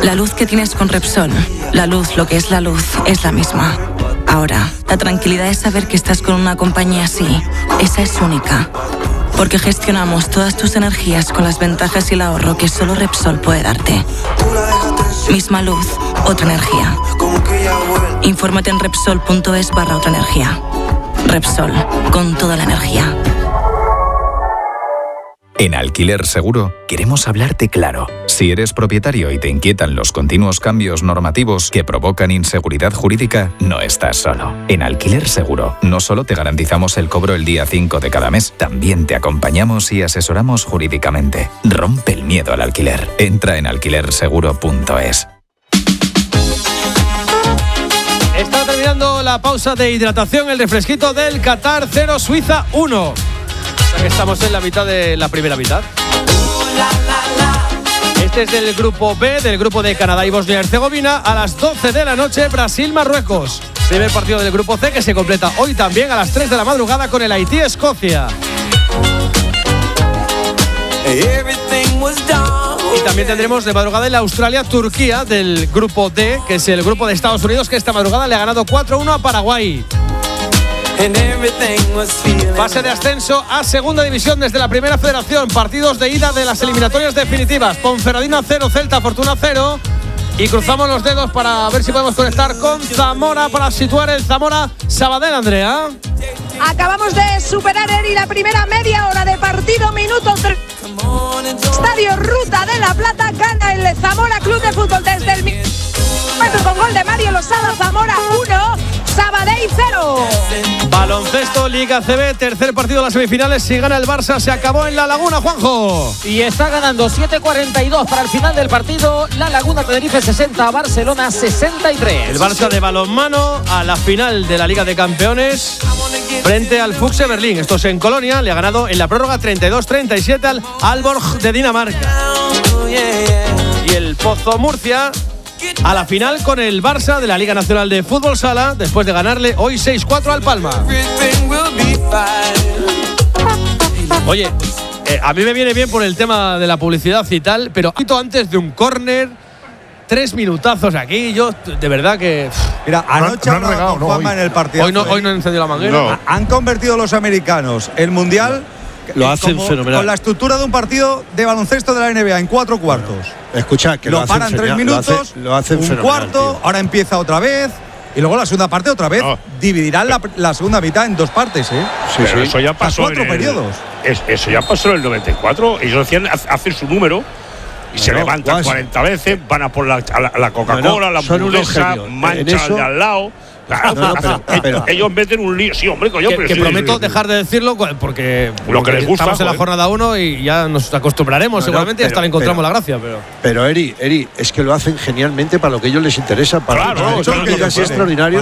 La luz que tienes con Repsol, la luz, lo que es la luz, es la misma. Ahora, la tranquilidad es saber que estás con una compañía así. Esa es única. Porque gestionamos todas tus energías con las ventajas y el ahorro que solo Repsol puede darte. Misma luz, otra energía. Infórmate en Repsol.es/otra energía. Repsol, con toda la energía. En Alquiler Seguro queremos hablarte claro. Si eres propietario y te inquietan los continuos cambios normativos que provocan inseguridad jurídica, no estás solo. En Alquiler Seguro no solo te garantizamos el cobro el día 5 de cada mes, también te acompañamos y asesoramos jurídicamente. Rompe el miedo al alquiler. Entra en alquilerseguro.es. Está terminando la pausa de hidratación, el refresquito del Qatar 0, Suiza 1. Estamos en la mitad de la primera mitad. Este es del grupo B, del grupo de Canadá y Bosnia y Herzegovina. A las 12 de la noche, Brasil-Marruecos. Primer partido del grupo C que se completa hoy también a las 3 de la madrugada con el Haití-Escocia. Y también tendremos de madrugada el Australia-Turquía del grupo D, que es el grupo de Estados Unidos, que esta madrugada le ha ganado 4-1 a Paraguay. Fase de ascenso a segunda división desde la primera federación. Partidos de ida de las eliminatorias definitivas. Ponferradina 0, Celta Fortuna 0. Y cruzamos los dedos para ver si podemos conectar con Zamora para situar el Zamora Sabadell, Andrea. Acabamos de superar, Eri, la primera media hora de partido, minuto 3. Estadio Ruta de la Plata, gana el Zamora Club de Fútbol desde el metro con gol de Mario Losada. Zamora 1, Sabadell 0. Baloncesto, Liga CB, tercer partido de las semifinales. Si gana el Barça, se acabó en La Laguna, Juanjo. Y está ganando 7:42 para el final del partido. La Laguna Tenerife 60, Barcelona 63. El Barça de balonmano a la final de la Liga de Campeones frente al Füchse Berlín. Esto es en Colonia. Le ha ganado en la prórroga 32-37 al Aalborg de Dinamarca. Y el Pozo Murcia a la final con el Barça de la Liga Nacional de Fútbol Sala, después de ganarle hoy 6-4 al Palma. Oye, a mí me viene bien por el tema de la publicidad y tal, pero antes de un córner, 3 minutazos aquí, yo de verdad que... Mira, anoche no han regado, no, Juanma en el partido. Hoy no han encendido la manguera. No. Han convertido los americanos el Mundial... Lo hacen fenomenal. Con la estructura de un partido de baloncesto de la NBA en 4 cuartos. Escucha, que lo paran 3 minutos, lo hacen un cuarto, tío. Ahora empieza otra vez y luego la segunda parte otra vez. No. Dividirán la segunda mitad en 2 partes, ¿eh? Sí, sí. Eso ya pasó 4 periodos. Eso ya pasó en el 94. Ellos hacen su número y se levantan 40 veces, van a por la Coca-Cola, la hamburguesa, manchan de al lado. Claro, pero ellos meten un lío. Sí, hombre, coño. Que prometo dejar de decirlo porque lo que les gusta, estamos en la jornada 1 y ya nos acostumbraremos seguramente y hasta le encontramos la gracia. Pero Eri, es que lo hacen genialmente para lo que a ellos les interesa. Para claro, es extraordinario.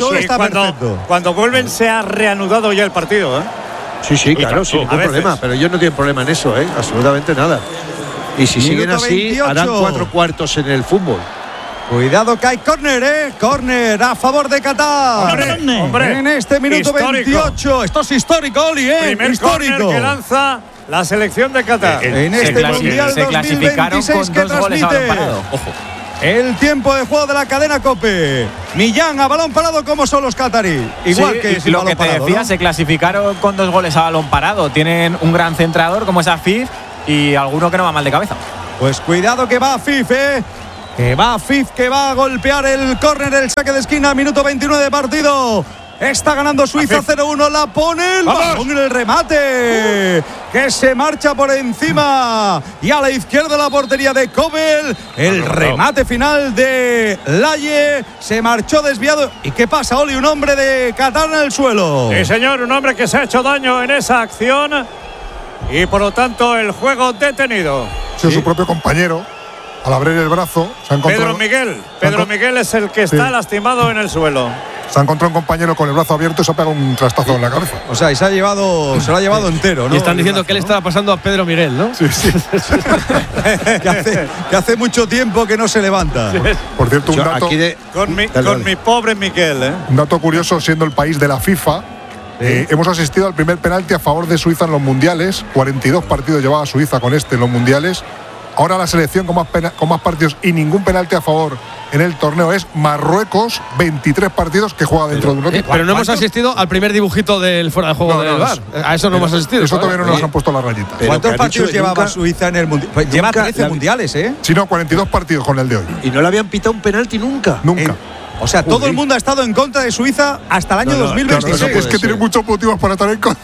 Cuando vuelven se ha reanudado ya el partido, ¿eh? Sí, claro, sin ningún problema. Pero ellos no tienen problema en eso, ¿eh? Absolutamente nada. Y si siguen así, 28. Harán 4 cuartos en el fútbol. Cuidado que hay córner, córner a favor de Qatar. Hombre, en este minuto histórico. 28. Esto es histórico, Oli, primer histórico. Que lanza la selección de Qatar. En este Mundial 2026 que transmite. Ojo. El tiempo de juego de la cadena COPE. Millán a balón parado, como son los catarí. Igual que sin lo balón que te parado, decía, ¿no? se clasificaron con 2 goles a balón parado. Tienen un gran centrador como es Afif y alguno que no va mal de cabeza. Pues cuidado que va Afif, que va Afif, que va a golpear el córner, el saque de esquina, minuto 29 de partido. Está ganando Suiza 0-1, la pone el balón en el remate, que se marcha por encima y a la izquierda la portería de Kobel. El remate final de Laye se marchó desviado. ¿Y qué pasa, Oli? Un hombre de Qatar en el suelo. Sí, señor, un hombre que se ha hecho daño en esa acción y por lo tanto el juego detenido. Sí. Su propio compañero, al abrir el brazo, se ha encontrado. Pedro Miguel es el que está lastimado en el suelo. Se ha encontrado un compañero con el brazo abierto y se ha pegado un trastazo en la cabeza. O sea, y se lo ha llevado entero, ¿no? Y están diciendo que le estaba pasando a Pedro Miguel, ¿no? Sí. que hace mucho tiempo que no se levanta. Sí. Por cierto, un dato. Con mi pobre Miguel, ¿eh? Un dato curioso, siendo el país de la FIFA. Hemos asistido al primer penalti a favor de Suiza en los mundiales. 42 partidos llevaba Suiza con en los mundiales. ahora la selección con más partidos y ningún penalti a favor en el torneo es Marruecos, 23 partidos que juega dentro de un otro. Pero no hemos asistido al primer dibujito del fuera de juego del VAR. A eso no hemos asistido. Eso todavía no nos han puesto la rayita. ¿Cuántos partidos llevaba Suiza en el mundial? Pues lleva 13 mundiales, ¿eh? Sí, no, 42 partidos con el de hoy. Y no le habían pitado un penalti nunca. Nunca. O sea, todo el mundo ha estado en contra de Suiza hasta el año 2026. Claro, es que tiene muchos motivos para estar en contra.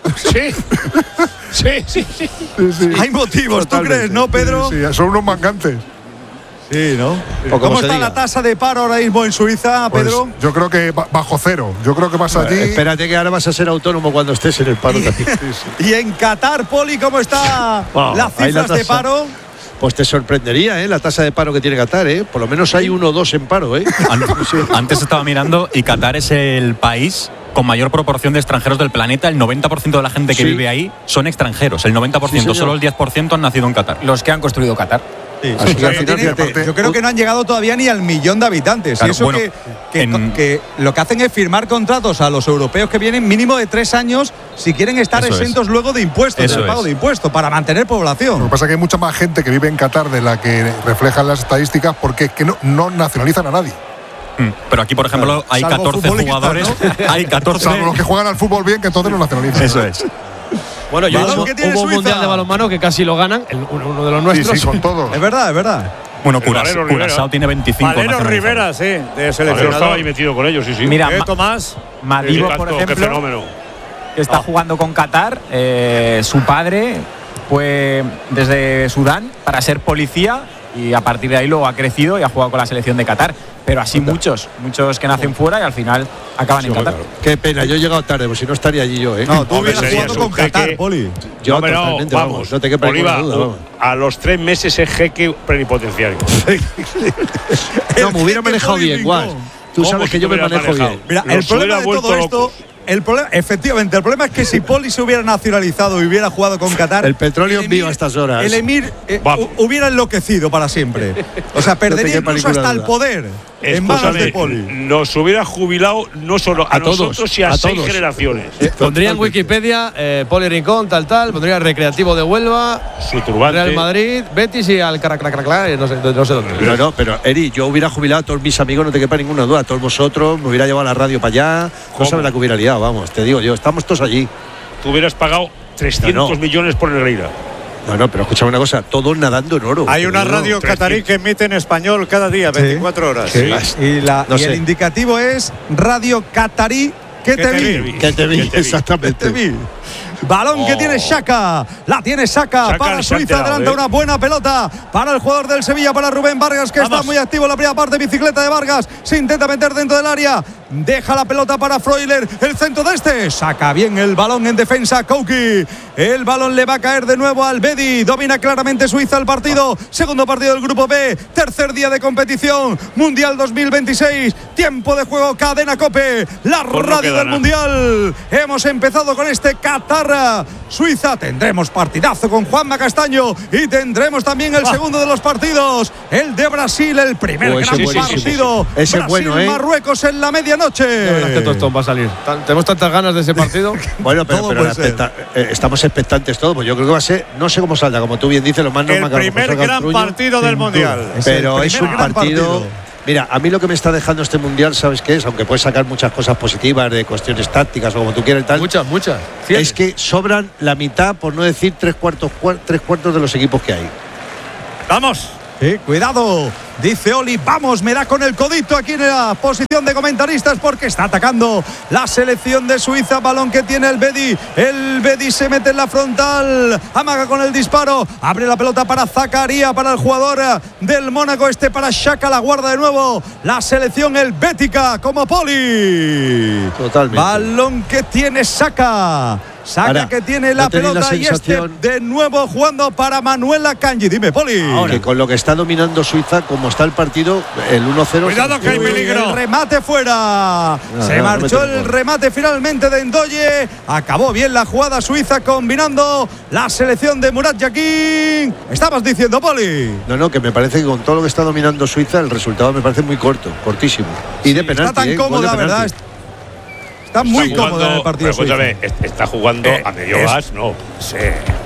Sí. Hay motivos, ¿tú crees, no, Pedro? Sí, son unos mangantes. Sí, ¿no? ¿Cómo está la tasa de paro ahora mismo en Suiza, Pedro? Pues yo creo que bajo cero. Yo creo que vas allí. Espérate que ahora vas a ser autónomo cuando estés en el paro también. Y en Qatar, Poli, ¿cómo está las cifras de paro? Pues te sorprendería, la tasa de paro que tiene Qatar, Por lo menos hay 1 o 2 en paro, Antes estaba mirando y Qatar es el país con mayor proporción de extranjeros del planeta. El 90% de la gente que vive ahí son extranjeros. El 90%, solo el 10% han nacido en Qatar. Los que han construido Qatar. Sí. Así que al final, yo creo que no han llegado todavía ni al 1.000.000 de habitantes. Claro, y eso bueno, que lo que hacen es firmar contratos a los europeos que vienen mínimo de 3 años si quieren estar exentos luego de impuestos, del pago de impuestos, para mantener población. Lo que pasa es que hay mucha más gente que vive en Qatar de la que reflejan las estadísticas, porque es que no nacionalizan a nadie. Pero aquí, por ejemplo, hay 14 jugadores. Hay 14. Salvo los que juegan al fútbol bien, que entonces no nacionalizan. Eso es. Bueno, hubo un mundial de balonmano que casi lo ganan, uno de los nuestros. Sí, con todos. Es verdad. Bueno, Curazao tiene 25. Valero Rivera, sí, de seleccionador. Estaba ahí metido con ellos, sí. Mira, Tomás. Madibo, por ejemplo, que está jugando con Qatar. Su padre fue desde Sudán para ser policía y a partir de ahí luego ha crecido y ha jugado con la selección de Qatar. Pero así muchos que nacen fuera y al final acaban en Qatar. Qué pena, yo he llegado tarde, pues si no estaría allí yo, No, tú hubieras jugado con Qatar, Poli. Yo totalmente, vamos, no te quepa ninguna duda, vamos. A los 3 meses es jeque plenipotenciario. No, me hubiera manejado bien, Guas. Tú sabes que yo me manejo bien. Mira, el problema de todo esto… Efectivamente, el problema es que si Poli se hubiera nacionalizado y hubiera jugado con Qatar, el petróleo vivo a estas horas. El Emir hubiera enloquecido para siempre. O sea, perdería incluso hasta el poder en manos de Poli. Nos hubiera jubilado no solo a nosotros, sino a 6 generaciones. Pondría en Wikipedia Poli Rincón, tal, pondría Recreativo de Huelva, su turbante, Real Madrid, Betis y al Caracracraclá, no sé dónde. No, pero Eri, yo hubiera jubilado a todos mis amigos, no te quepa ninguna duda, a todos vosotros, me hubiera llevado la radio para allá, no sabes la que hubiera liado, vamos, te digo yo, estamos todos allí. Tú hubieras pagado 300 millones por Negreira. No, pero escúchame una cosa, todos nadando en oro. Hay una radio catarí que emite en español cada día, 24 horas. Sí. Y el indicativo es Radio Catarí que te vi. Exactamente. Balón que tiene Xhaka. La tiene Xhaka para Suiza. Adelanta una buena pelota para el jugador del Sevilla, para Rubén Vargas, que está muy activo en la primera parte. Bicicleta de Vargas. Se intenta meter dentro del área. Deja la pelota para Freuler. El centro de este. Saca bien el balón en defensa. Kouki. El balón le va a caer de nuevo al Bedi. Domina claramente Suiza el partido. Segundo partido del grupo B. Tercer día de competición. Mundial 2026. Tiempo de juego. Cadena Cope. La radio del Mundial. Hemos empezado con este Qatar Suiza. Tendremos partidazo con Juanma Castaño y tendremos también el segundo de los partidos, el de Brasil, el primer gran partido. Ese es bueno, Marruecos en la medianoche. La verdad es que todo esto va a salir. Tenemos tantas ganas de ese partido. Bueno, pero estamos expectantes todos. Pues yo creo que va a ser, no sé cómo salga, como tú bien dices, lo más normal. El primer gran partido del Mundial. Pero es un partido. Mira, a mí lo que me está dejando este Mundial, ¿sabes qué es? Aunque puedes sacar muchas cosas positivas de cuestiones tácticas o como tú quieras y tal. Muchas. Es que sobran la mitad, por no decir tres cuartos de los equipos que hay. ¡Vamos! Cuidado, dice Oli, vamos, me da con el codito aquí en la posición de comentaristas porque está atacando la selección de Suiza. Balón que tiene el Bedi se mete en la frontal, amaga con el disparo, abre la pelota para Zakaria, para el jugador del Mónaco, para Xhaka, la guarda de nuevo la selección helvética como Poli. Totalmente. Balón que tiene Xhaka. Ahora, que tiene la pelota y de nuevo jugando para Manuel Akanji. Dime, Poli. Ahora, que con lo que está dominando Suiza, como está el partido, el 1-0. Cuidado que hay peligro. El remate fuera. Se marchó el remate finalmente de Ndoye. Acabó bien la jugada suiza combinando la selección de Murat Yakin. Estabas diciendo, Poli. No, que me parece que con todo lo que está dominando Suiza, el resultado me parece muy cortísimo. Y de penalti. Está tan cómoda, ¿verdad? Está muy cómodo en el partido. Pero escúchame, está jugando a medio gas, ¿no? Sí.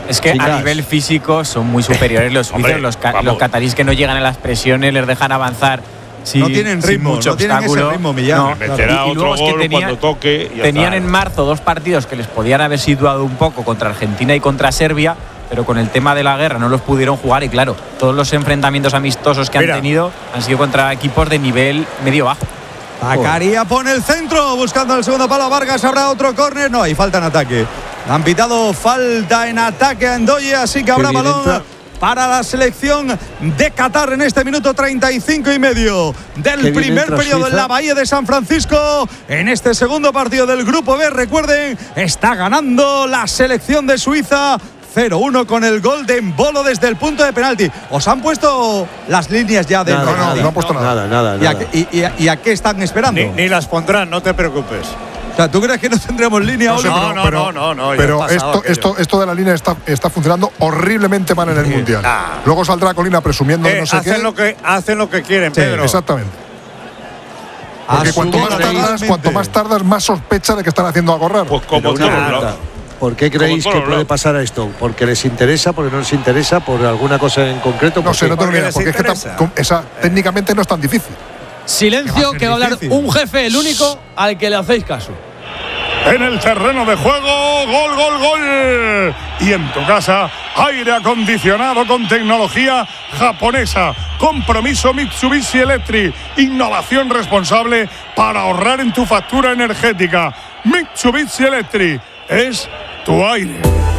Es que a nivel físico son muy superiores los suizos. Los catarís que no llegan a las presiones, les dejan avanzar. Sí, no tienen ritmo, mucho no tienen ese ritmo, Millán. No, meterá otro gol cuando toque. Tenían en marzo 2 partidos que les podían haber situado un poco contra Argentina y contra Serbia, pero con el tema de la guerra no los pudieron jugar y claro, todos los enfrentamientos amistosos que han tenido han sido contra equipos de nivel medio-bajo. Zakaria pone el centro, buscando el segundo palo. Vargas, habrá otro córner. No, hay falta en ataque. Han pitado falta en ataque a Ndoye, así que habrá balón para la selección de Qatar en este minuto 35 y medio del primer periodo en la Bahía de San Francisco. En este segundo partido del Grupo B, recuerden, está ganando la selección de Suiza 0-1 con el gol de Embolo desde el punto de penalti. ¿Os han puesto las líneas ya de No han puesto nada. ¿Y a qué están esperando? Ni las pondrán, no te preocupes. O sea, ¿tú crees que no tendremos línea? No. Pero esto de la línea está funcionando horriblemente mal en el Mundial. Luego saldrá Colina presumiendo de no sé qué. Hacen lo que quieren, Pedro. Exactamente. Porque cuanto más tardas, más sospecha de que están haciendo algo raro. Pues como ¿Por qué creéis que puede pasar esto? ¿Porque les interesa? ¿Porque no les interesa? ¿Por alguna cosa en concreto? No sé, no tengo ni idea. Porque es que técnicamente no es tan difícil. Silencio, que va a hablar un jefe, el único al que le hacéis caso. En el terreno de juego, gol. Y en tu casa, aire acondicionado con tecnología japonesa. Compromiso Mitsubishi Electric. Innovación responsable para ahorrar en tu factura energética. Mitsubishi Electric es tu aire.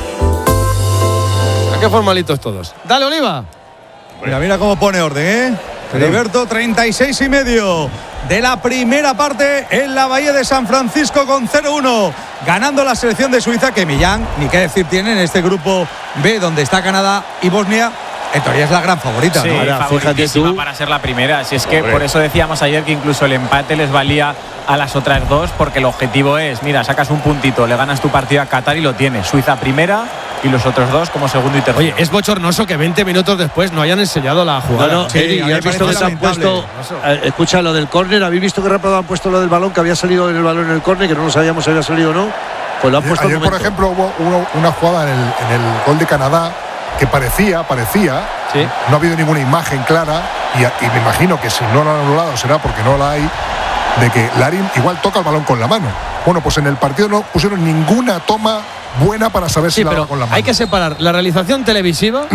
Qué formalitos todos. Dale, Oliva. Mira cómo pone orden, ¿eh? Heriberto, 36 y medio de la primera parte en la Bahía de San Francisco con 0-1. Ganando la selección de Suiza, que Millán, ni qué decir tiene en este grupo B, donde está Canadá y Bosnia. En teoría es la gran favorita, sí, ¿no? Ahora, favoritísima para ser la primera. Si es que por eso decíamos ayer que incluso el empate les valía a las otras dos, porque el objetivo es, mira, sacas un puntito, le ganas tu partido a Qatar y lo tienes. Suiza primera y los otros dos como segundo y tercero. Oye, es bochornoso que 20 minutos después no hayan enseñado la jugada. No, Eri, ¿has visto que se han puesto? Escucha lo del córner. ¿Habéis visto que rápido han puesto lo del balón? Que había salido en el balón en el córner, que no lo sabíamos si había salido o no. Pues lo han puesto. Ayer, por ejemplo, hubo una jugada en el gol de Canadá que parecía, ¿sí? No ha habido ninguna imagen clara y me imagino que si no lo han anulado será porque no la hay, de que Larin igual toca el balón con la mano. Bueno, pues en el partido no pusieron ninguna toma buena para saber si la daba con la mano. Hay que separar la realización televisiva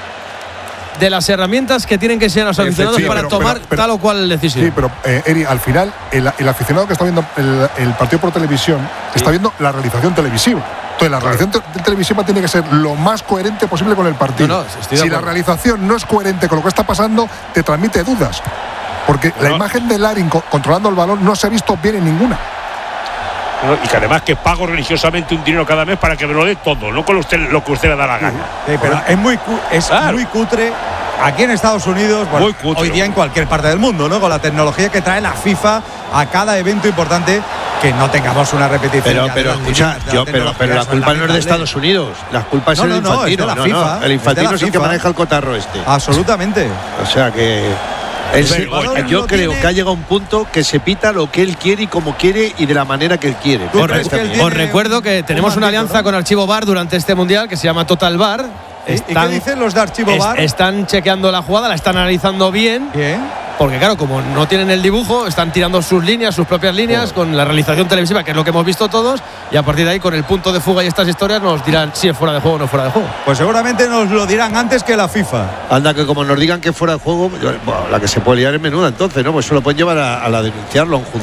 de las herramientas que tienen que ser los aficionados para tomar tal o cual decisión. Sí, pero Eri, al final el aficionado que está viendo el partido por televisión está viendo la realización televisiva. Entonces la realización televisiva tiene que ser lo más coherente posible con el partido. Si la realización no es coherente con lo que está pasando, te transmite dudas. Porque la imagen de Larin controlando el balón no se ha visto bien en ninguna. Y que además que pago religiosamente un dinero cada mes para que me lo dé todo, no con lo que usted le da la gana. Sí, pero es muy cutre aquí en Estados Unidos, bueno, hoy día en cualquier parte del mundo, ¿no? Con la tecnología que trae la FIFA a cada evento importante, que no tengamos una repetición. Pero escucha, pero la culpa no es de Estados Unidos, la culpa es el Infantino. Es de la FIFA, el Infantino es el que maneja el cotarro este. Absolutamente. O sea que yo creo que ha llegado un punto que se pita lo que él quiere y como quiere y de la manera que él quiere. Os recuerdo que tenemos una alianza con Archivo VAR durante este mundial que se llama Total VAR. ¿Y qué dicen los de Archivo VAR? Están chequeando la jugada, la están analizando bien. Porque claro, como no tienen el dibujo, están tirando sus líneas, sus propias líneas, con la realización televisiva, que es lo que hemos visto todos, y a partir de ahí, con el punto de fuga y estas historias, nos dirán si es fuera de juego o no fuera de juego. Pues seguramente nos lo dirán antes que la FIFA. Anda, que como nos digan que fuera de juego, la que se puede liar es menuda entonces, ¿no? Pues eso lo pueden llevar a denunciarlo a un juzgado.